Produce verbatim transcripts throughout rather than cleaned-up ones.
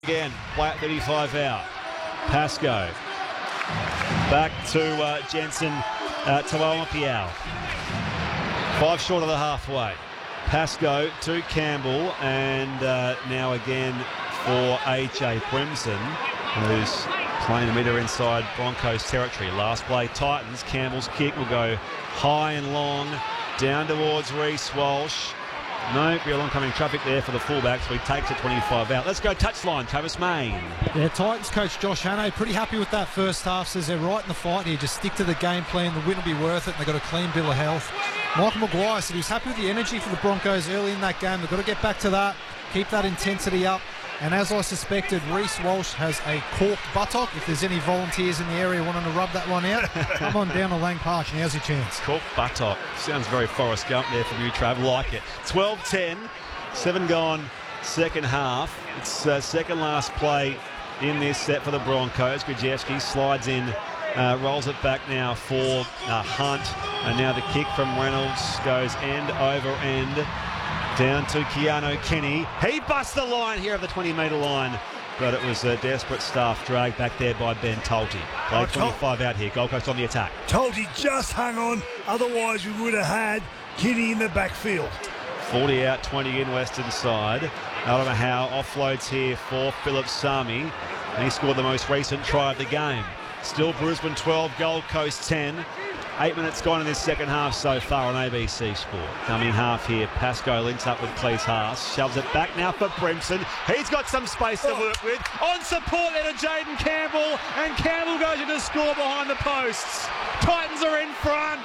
Again, play at thirty-five out. Pascoe. Back to uh, Jensen uh, to Piao. Five short of the halfway. Pascoe to Campbell, and uh, now again for A J Brimson, who's playing a metre inside Broncos territory. Last play, Titans. Campbell's kick will go high and long down towards Reece Walsh. No real oncoming traffic there for the fullback, so he takes it twenty-five out. Let's go touchline, Travis Main. Yeah, Titans coach Josh Hannay pretty happy with that first half. Says they're right in the fight here. Just stick to the game plan. The win will be worth it, and they've got a clean bill of health. Michael Maguire said he was happy with the energy for the Broncos early in that game. They've got to get back to that, keep that intensity up. And as I suspected, Reece Walsh has a corked buttock. If there's any volunteers in the area wanting to rub that one out, come on down to Lang Park. Now's your chance. Corked buttock. Sounds very Forrest Gump there from you, Trav. Like it. twelve ten. Seven gone second half. It's uh, second last play in this set for the Broncos. Grzewski slides in, uh, rolls it back now for uh, Hunt. And now the kick from Reynolds goes end over end. Down to Keanu Kenny. He busts the line here of the twenty metre line, but it was a desperate stuff dragged back there by Ben Tolte. Play twenty-five out here. Gold Coast on the attack. Tolte just hung on, otherwise we would have had Kenny in the backfield. forty out, twenty in western side. Alama Howe offloads here for Philip Sami. And he scored the most recent try of the game. Still Brisbane twelve, Gold Coast ten. Eight minutes gone in this second half so far on A B C Sport. Coming half here, Pascoe links up with Cleese Haas. Shoves it back now for Brimson. He's got some space to work with. On support there to Jaden Campbell. And Campbell goes in to score behind the posts. Titans are in front.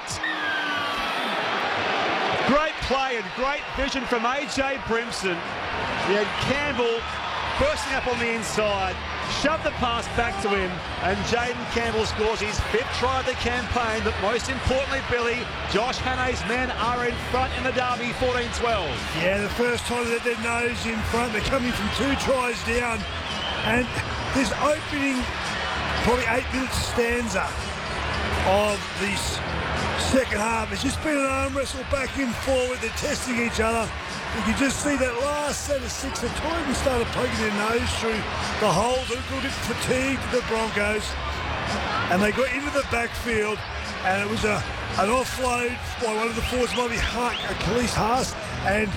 Great play and great vision from A J Brimson. He had Campbell bursting up on the inside, shoved the pass back to him, and Jaden Campbell scores his fifth try of the campaign. But most importantly, Billy, Josh Hannay's men are in front in the derby, fourteen twelve. Yeah, the first time that their nose in front, they're coming from two tries down, and this opening probably eight minute stanza of this second half has just been an arm wrestle back and forward. They're testing each other. You can just see that last set of six, the Titans started poking their nose through the holes. They got a bit fatigued, the Broncos, and they got into the backfield, and it was a an offload by one of the forwards, might be Hunt, Cleese Haas, and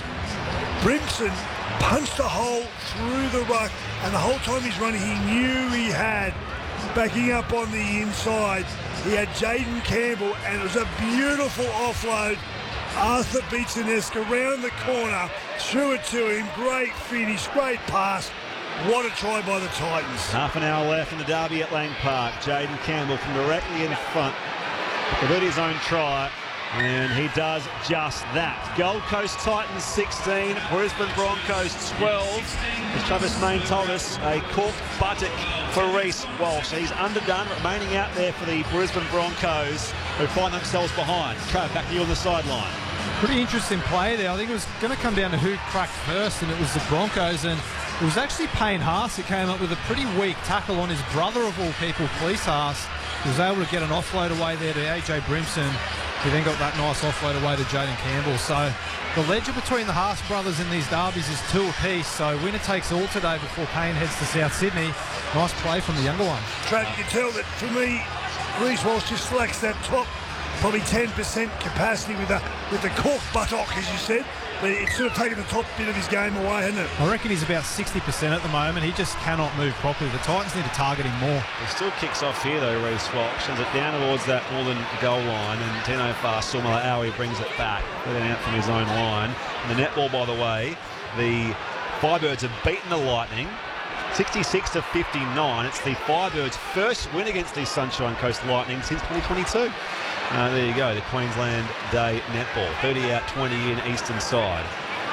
Brimson punched a hole through the ruck, and the whole time he's running, he knew he had, backing up on the inside, he had Jaden Campbell, and it was a beautiful offload. Arthur Beetson-esque around the corner, threw it to him, great finish, great pass. What a try by the Titans. Half an hour left in the derby at Lang Park. Jaden Campbell from directly in front with his own try, and he does just that. Gold Coast Titans sixteen, Brisbane Broncos twelve. As Travis Main told us, a corked buttock for Reece Walsh. He's underdone, remaining out there for the Brisbane Broncos, who find themselves behind. Trav, back to you on the sideline. Pretty interesting play there. I think it was going to come down to who cracked first, and it was the Broncos. And it was actually Payne Haas that came up with a pretty weak tackle on his brother of all people, Cleese Haas. He was able to get an offload away there to A J Brimson. He then got that nice offload away to Jaden Campbell. So the ledger between the Haas brothers in these derbies is two apiece. So winner takes all today before Payne heads to South Sydney. Nice play from the younger one. Trav, you can tell that for me, Reece Walsh just lacks that top, probably ten percent capacity with the with the cork buttock, as you said. But it's sort of taken the top bit of his game away, hasn't it? I reckon he's about sixty percent at the moment. He just cannot move properly. The Titans need to target him more. He still kicks off here though, Reece Walsh. Sends it down towards that northern goal line, and Tino Fa'asuamaleaui brings it back. Putting out from his own line. And the netball, by the way, the Firebirds have beaten the Lightning sixty-six to fifty-nine. It's the Firebirds' first win against the Sunshine Coast Lightning since twenty twenty-two. Uh, there you go, the Queensland Day netball. thirty out, twenty in eastern side.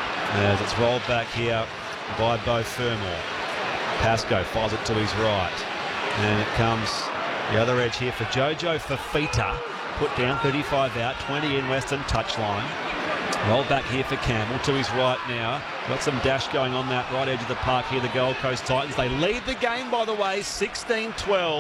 As it's rolled back here by Beau Fermor. Pascoe fires it to his right. And it comes the other edge here for Jojo Fafita. Put down, thirty-five out, twenty in western touchline. Rolled back here for Campbell to his right now. Got some dash going on that right edge of the park here, the Gold Coast Titans. They lead the game, by the way, sixteen twelve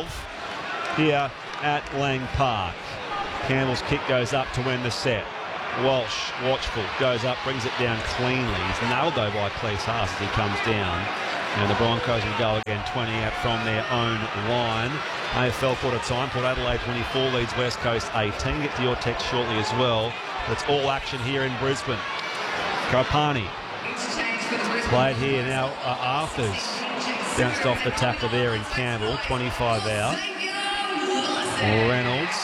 here at Lang Park. Campbell's kick goes up to win the set. Walsh, watchful, goes up, brings it down cleanly. He's nailed though by Cleese Haas as he comes down. And the Broncos will go again, twenty out from their own line. A F L quarter time. Port Adelaide twenty-four leads West Coast eighteen. Get to your text shortly as well. It's all action here in Brisbane. Karpani played here now. Uh, Arthurs bounced off the tackle there in Campbell. twenty-five out. Reynolds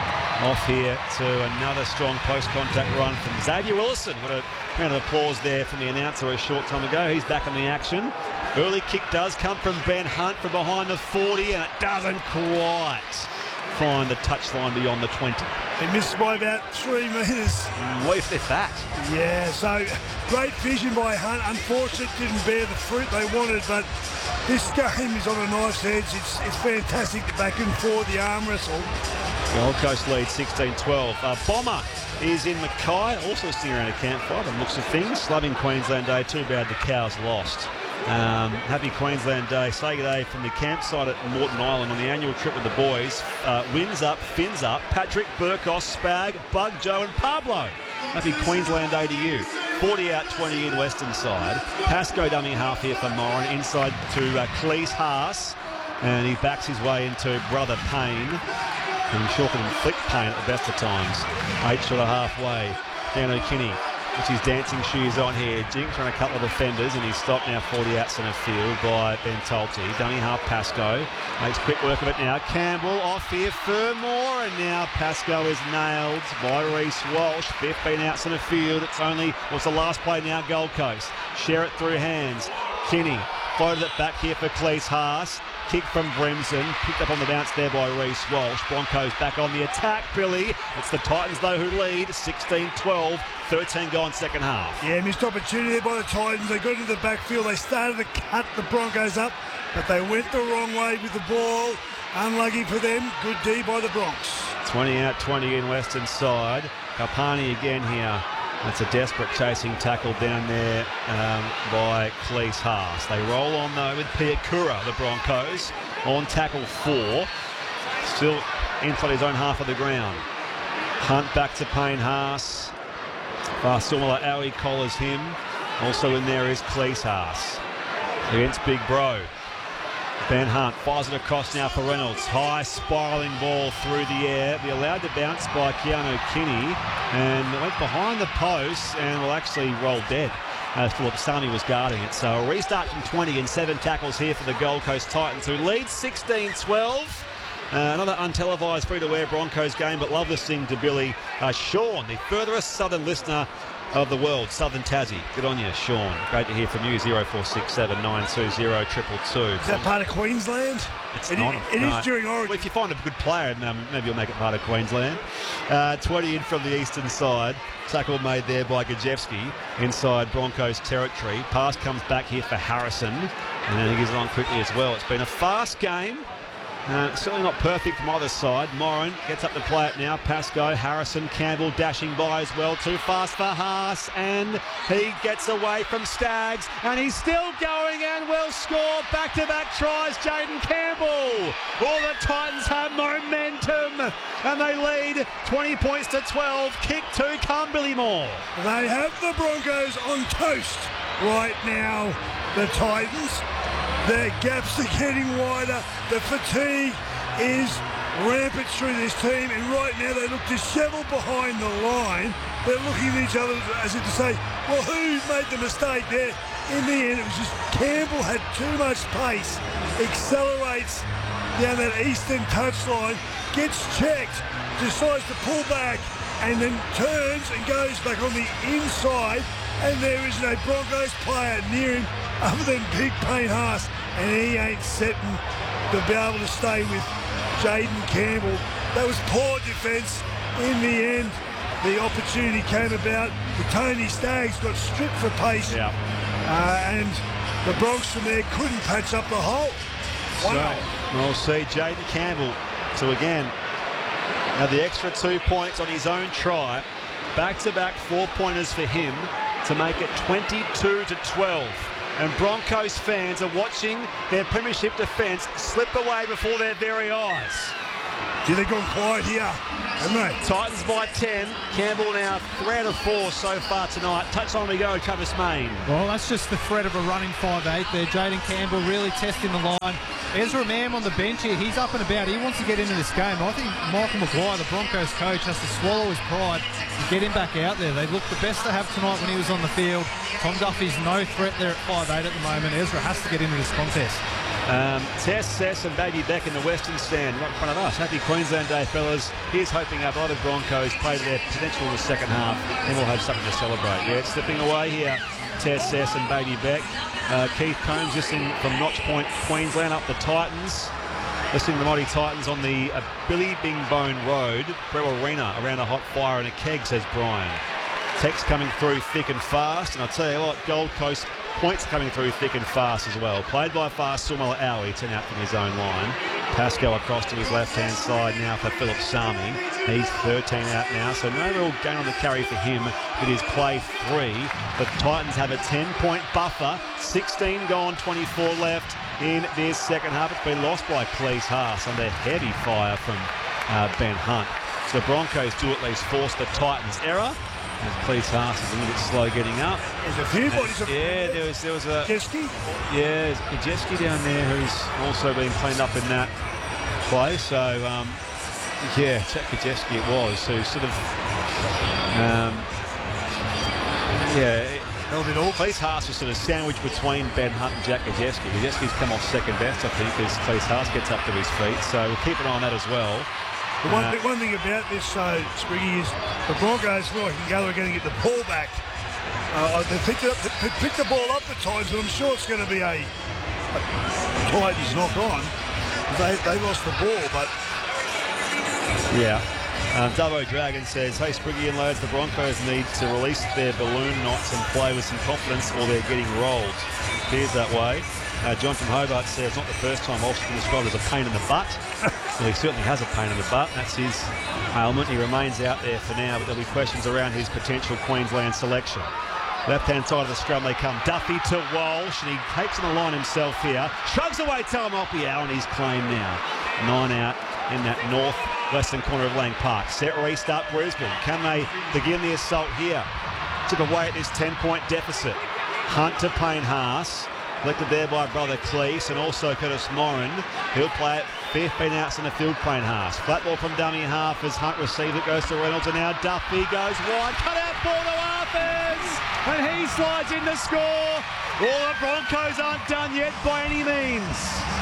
off here to another strong post-contact run from Xavier Willison. Got a round of applause there from the announcer a short time ago. He's back in the action. Early kick does come from Ben Hunt from behind the forty, and it doesn't quite find the touchline beyond the twenty. He missed by about three metres. What if they're fat? Yeah, so great vision by Hunt. Unfortunately, didn't bear the fruit they wanted, but this game is on a knife's edge. It's, it's fantastic to back and forward the arm wrestle. Gold Coast leads sixteen twelve. Uh, Bomber is in Mackay, also sitting around a campfire by the looks of things. Loving Queensland Day, too bad the cows lost. Um, happy Queensland Day. Say good day from the campsite at Morton Island on the annual trip with the boys. Uh, wins up, fins up. Patrick, Burkos, Spag, Bug, Joe and Pablo. Happy Queensland Day to you. forty out, twenty in Western side. Pascoe dummy half here for Moran. Inside to uh, Cleese Haas. And he backs his way into Brother Payne. And sure can inflict pain at the best of times. Eight short of halfway. Dan O'Kinney with his dancing shoes on here. Jinx on a couple of defenders, and he's stopped now forty out centre field by Ben Tolte. Dummy half Pascoe. Makes quick work of it now. Campbell off here. Furmore, and now Pascoe is nailed by Reece Walsh. fifteen out centre field. It's only, what's the last play now? Gold Coast. Share it through hands. Kinney floated it back here for Cleese Haas. Kick from Brimson, picked up on the bounce there by Reece Walsh. Broncos back on the attack, Billy. It's the Titans, though, who lead sixteen twelve, thirteen gone second half. Yeah, missed opportunity there by the Titans. They got into the backfield. They started to cut the Broncos up, but they went the wrong way with the ball. Unlucky for them. Good D by the Bronx. twenty out, twenty in Western side. Karpani again here. That's a desperate chasing tackle down there um, by Cleese Haas. They roll on though with Piakura, the Broncos, on tackle four. Still inside his own half of the ground. Hunt back to Payne Haas. Farsumala Owie collars him. Also in there is Cleese Haas against Big Bro. Ben Hunt fires it across now for Reynolds. High spiralling ball through the air. Be allowed to bounce by Keanu Kinney. And it went behind the post and will actually roll dead as Philip Sami was guarding it. So a restart from twenty and seven tackles here for the Gold Coast Titans, who lead sixteen twelve. Uh, another untelevised free-to-air Broncos game, but love listening to Billy uh, Sean, the furthest southern listener of the world, Southern Tassie. Good on you, Sean. Great to hear from you. zero four six seven nine two zero two two two. Is that part of Queensland? It's it not. Is, it no. is during Origin. Well, if you find a good player, um, maybe you'll make it part of Queensland. Uh, twenty in from the eastern side. Tackle made there by Gajewski inside Broncos territory. Pass comes back here for Harrison. And then he gives it on quickly as well. It's been a fast game. Uh, certainly not perfect from either side. Moran gets up to play it now. Pascoe, Harrison, Campbell dashing by as well. Too fast for Haas, and he gets away from Staggs, and he's still going and will score. Back-to-back tries, Jaden Campbell. All the Titans have momentum, and they lead twenty points to twelve. Kick two, come Billy Moore. They have the Broncos on toast right now, the Titans. Their gaps are getting wider. The fatigue is rampant through this team, and right now they look dishevelled behind the line. They're looking at each other as if to say, well, who made the mistake there? In the end, it was just Campbell had too much pace, accelerates down that eastern touchline, gets checked, decides to pull back, and then turns and goes back on the inside, and there is no Broncos player near him other than Big Payne Haas, and he ain't setting to be able to stay with Jaden Campbell. That was poor defence. In the end, the opportunity came about. The Tony Staggs got stripped for pace, Yeah. uh, and the Bronx from there couldn't patch up the hole. Wow. So, we'll see Jaden Campbell. So again, now the extra two points on his own try. Back-to-back four-pointers for him to make it twenty-two to twelve. And Broncos fans are watching their premiership defence slip away before their very eyes. Gee, they've gone quiet here, haven't they? Titans by ten. Campbell now three out of four so far tonight. Touchline we go, Travis Main. Well, that's just the threat of a running five eight there. Jaden Campbell really testing the line. Ezra Mam on the bench here. He's up and about. He wants to get into this game. I think Michael Maguire, the Broncos coach, has to swallow his pride and get him back out there. They looked the best they have tonight when he was on the field. Tom Duffy's no threat there at five eight at the moment. Ezra has to get into this contest. Um, Tess, Sess and Baby Beck in the Western Stand right in front of us. Happy Queensland Day, fellas. Here's hoping our beloved Broncos play to their potential in the second half, and we'll have something to celebrate. Yeah, it's slipping away here. Tess, Sess and Baby Beck. Uh, Keith Combs just in from Notch Point, Queensland, up the Titans. Listening to the mighty Titans on the uh, Billy Bing Bone Road, Breville Arena, around a hot fire and a keg, says Brian. Text coming through thick and fast, and I'll tell you what, Gold Coast points coming through thick and fast as well. Played by far, Sumala Aui, ten out from his own line. Pascal across to his left-hand side now for Philip Sami. He's thirteen out now, so no real gain on the carry for him. It is play three. The Titans have a ten-point buffer, sixteen gone, twenty-four left in this second half. It's been lost by Cleese Haas under heavy fire from uh, Ben Hunt. So the Broncos do at least force the Titans' error. As Cleese Haas is a little bit slow getting up. There's a few bodies. And, yeah, there was there was a Kajeski. Yeah, there's Kajeski down there who's also been cleaned up in that play. So um, yeah, Chad Kajeski it was who sort of um, yeah. Held it all. Cleese Haas was sort of sandwiched between Ben Hunt and Jack Kajeski. Kajeski's come off second best, I think, as Cleese Haas gets up to his feet. So we'll keep an eye on that as well. The one, Uh, th- one thing about this, uh, Spriggy, is the Broncos feel like they're going to get the ball back. Uh, they picked, it up, they picked the ball up at times, but I'm sure it's going to be a, a Titans knock on. They, they lost the ball, but Yeah. Um, Dubbo Dragon says, hey, Spriggy and lads, the Broncos need to release their balloon knots and play with some confidence or they're getting rolled. Appears that way. Uh, John from Hobart says, it's not the first time Walsh has been described as a pain in the butt. Well, he certainly has a pain in the butt. That's his ailment. He remains out there for now, but there'll be questions around his potential Queensland selection. Left-hand side of the scrum they come. Duffy to Walsh, and he takes on the line himself here. Shrugs away Talamopia on his claim now. Nine out in that north-western corner of Lang Park. Set restart Brisbane. Can they begin the assault here? Chip away at this ten-point deficit. Hunt to Payne Haas. Collected there by brother Cleese and also Curtis Moran. He'll play it fifteen outs in the field, Payne Haas. Flat ball from dummy half as Hunt receives it, goes to Reynolds, and now Duffy goes wide. Cut out ball to Arthurs, and he slides in to score. Well, the Broncos aren't done yet by any means.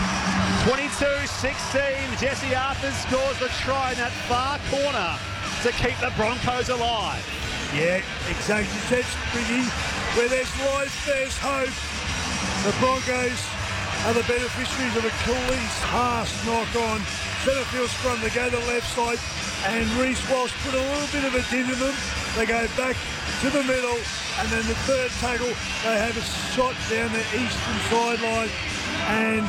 twenty-two sixteen, Jesse Arthurs scores the try in that far corner to keep the Broncos alive. yeah, exactly. That's Spriggy. Where there's life, there's hope. The Broncos are the beneficiaries of a Cleese Haas knock on. Centrefield scrum, they go to the left side, and Reece Walsh put a little bit of a dent in them. They go back to the middle, and then the third tackle, they have a shot down the eastern sideline, and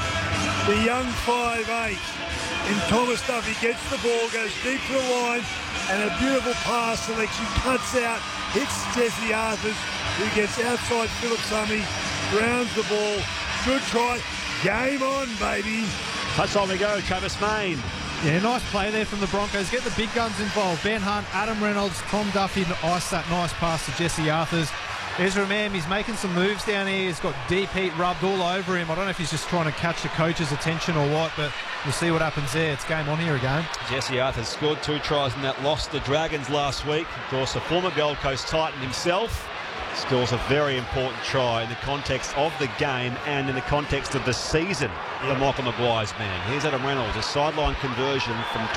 the young five eight in Thomas Duffy gets the ball, goes deep to the line, and a beautiful pass selection, cuts out, hits Jesse Arthurs, who gets outside Philip Sami, grounds the ball. Good try. Game on, baby. Touch on we go, Travis Main. Yeah, nice play there from the Broncos. Get the big guns involved. Ben Hunt, Adam Reynolds, Tom Duffy to ice that nice pass to Jesse Arthurs. Ezra Mam, he's making some moves down here. He's got deep heat rubbed all over him. I don't know if he's just trying to catch the coach's attention or what, but we'll see what happens there. It's game on here again. Jesse Arthurs scored two tries in that loss to the Dragons last week. Of course, a former Gold Coast Titan himself scores a very important try in the context of the game and in the context of the season for Michael Maguire's man. Here's Adam Reynolds, a sideline conversion from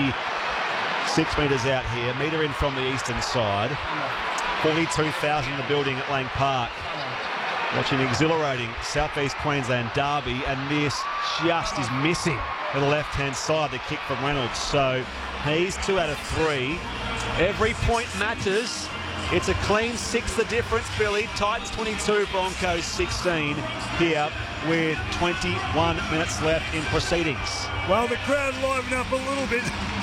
twenty-six metres out here, metre in from the eastern side. forty-two thousand in the building at Lang Park. Watching exhilarating South East Queensland derby, and this just is missing to the left-hand side, the kick from Reynolds. So he's two out of three. Every point matters. It's a clean six the difference, Billy. Titans twenty-two, Broncos sixteen here with twenty-one minutes left in proceedings. Well, the crowd livened up a little bit.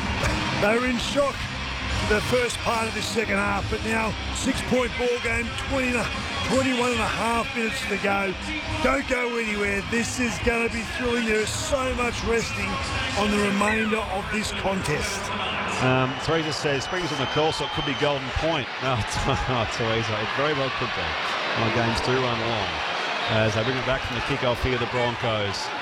They were in shock for the first part of this second half, but now six-point ball game, twenty, twenty-one and a half minutes to go. Don't go anywhere. This is going to be thrilling. There is so much resting on the remainder of this contest. Um, Teresa says, Springs on the call, so it could be Golden Point. No, oh, Teresa, it very well could be. My game's two run long as they bring it back from the kick-off here, the Broncos.